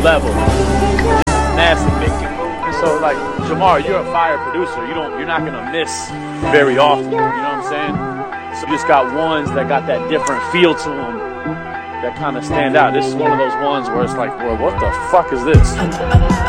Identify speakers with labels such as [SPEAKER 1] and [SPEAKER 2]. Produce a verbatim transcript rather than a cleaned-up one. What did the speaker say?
[SPEAKER 1] level. Just nasty, making moves. And so, like, Jamar, you're a fire producer. You don't, you're not gonna miss very often. You know what I'm saying? So you just got ones that got that different feel to them that kind of stand out. This is one of those ones where it's like, well, what the fuck is this?